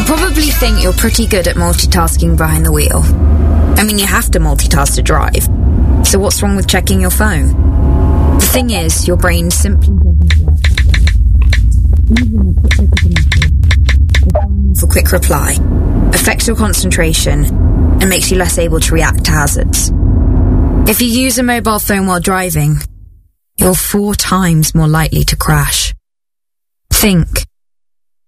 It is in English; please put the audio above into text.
probably think you're pretty good at multitasking behind the wheel. I mean, you have to multitask to drive. So what's wrong with checking your phone? The thing is, your brain simply for quick reply, affects your concentration, and makes you less able to react to hazards. If you use a mobile phone while driving, you're 4 times more likely to crash. Think.